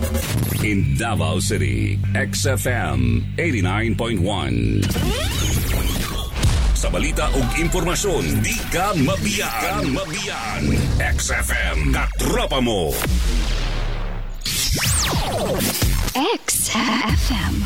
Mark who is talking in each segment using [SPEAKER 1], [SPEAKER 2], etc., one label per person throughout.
[SPEAKER 1] In Davao City, XFM 89.1. Sa balita ug impormasyon, di ka mabiyan. XFM, katropa mo.
[SPEAKER 2] XFM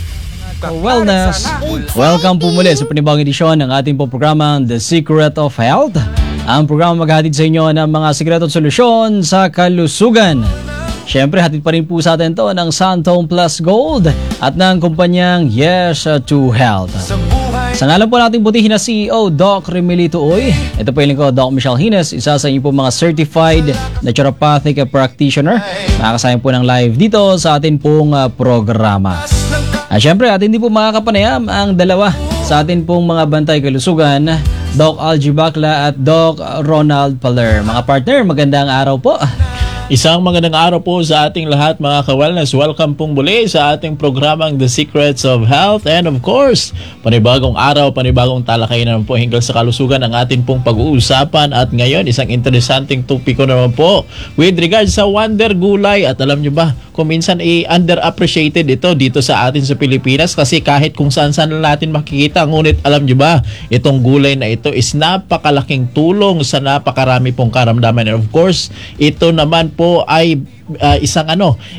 [SPEAKER 3] Wellness. Welcome po muli sa panibagong edisyon ng ating po programang The Secret of Health. Ang programa maghatid sa inyo ng mga sikreto at solusyon sa kalusugan. Siyempre, hatid pa rin po sa atin to ng Santone Plus Gold at ng kumpanyang Yes to Health. Sa ngalan po nating butihin na CEO, Doc Remilito Uy. Ito po yung lingkod, Doc Michelle Hines, isa sa inyo po mga certified naturopathic practitioner. Makakasayang po ng live dito sa atin pong programa. At siyempre, atin din po makakapanayam ang dalawa sa atin pong mga bantay kalusugan, Doc Algie Bacla at Doc Ronald Paler. Mga partner, magandang araw po.
[SPEAKER 4] Isang magandang araw po sa ating lahat mga ka-wellness. Welcome pong muli sa ating programang The Secrets of Health. And of course, panibagong araw, panibagong talakayan naman po hinggil sa kalusugan ang ating pong pag-uusapan. At ngayon, isang interesanting topiko naman po with regards sa Wonder Gulay. At alam nyo ba, kung minsan underappreciated ito dito sa atin sa Pilipinas kasi kahit kung saan-saan natin makikita. Ngunit alam nyo ba, itong gulay na ito is napakalaking tulong sa napakarami pong karamdaman. And of course, ito naman po ay isang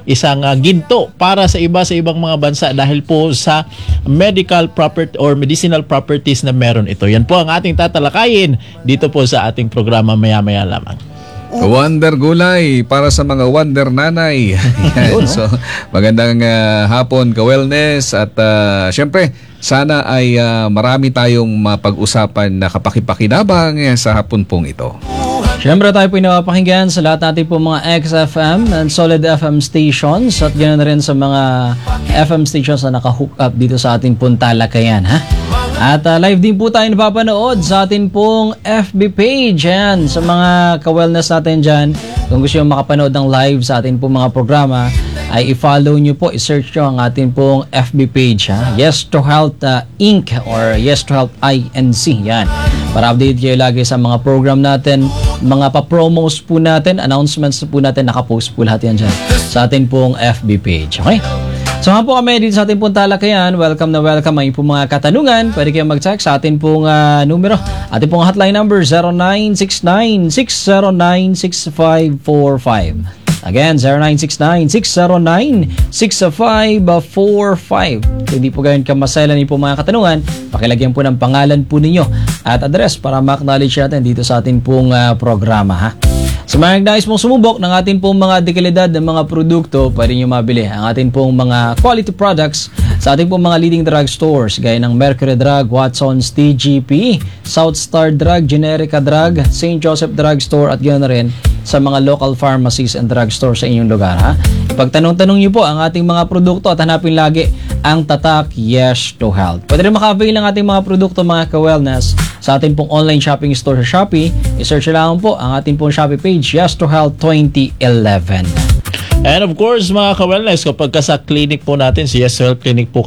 [SPEAKER 4] ginto para sa ibang mga bansa dahil po sa medical property or medicinal properties na meron ito. Yan po ang ating tatalakayin dito po sa ating programa maya-maya lamang.
[SPEAKER 5] Wonder Gulay para sa mga wonder nanay. So, magandang hapon ka-wellness at syempre sana ay marami tayong mapag-usapan na kapakipakinabang sa hapon pong ito.
[SPEAKER 3] Siyempre tayo po pinapakinggan sa lahat natin po mga XFM and Solid FM stations at ganoon na rin sa mga FM stations na naka-hook up dito sa ating pong talakayan, ha? At live din po tayo napapanood sa ating pong FB page. Yan, sa mga ka-wellness natin dyan. Kung gusto nyo makapanood ng live sa ating pong mga programa, ay i-follow nyo po, i-search nyo ang ating pong FB page, ha? Yes to Health Inc. or Yes to Health INC. Yan. Para update kayo lagi sa mga program natin, mga pa-promos po natin, announcements po natin, nakapost po lahat yan dyan sa ating pong FB page. Okay? So nga po kami dito sa ating pong talakayan. Welcome na welcome ang po mga katanungan. Pwede kayong mag-text sa ating pong numero. Ating pong hotline number 0969-609-6545. Again, 0969-609-6545. Hindi po gayon kamaselan po mga katanungan. Pakilagyan po ng pangalan po ninyo at address para ma-acknowledge natin dito sa ating pong programa, ha? Sa mga nais mong sumubok ng ating pong mga dekalidad ng mga produkto, pwede nyo mabili ang ating pong mga quality products sa ating pong mga leading drug stores gaya ng Mercury Drug, Watson's, TGP, South Star Drug, Generica Drug, St. Joseph Drug Store at ganoon na rin sa mga local pharmacies and drug stores sa inyong lugar, ha? Pagtanong-tanong nyo po ang ating mga produkto at hanapin lagi ang tatak Yes to Health. Pwede rin maka-avail ng ating mga produkto mga ka-wellness sa ating pong online shopping store sa Shopee. I-search lang po ang ating pong Shopee page, Yes to Health 2011.
[SPEAKER 4] And of course mga ka-wellness, kapag sa clinic po natin, si Yes to Health Clinic po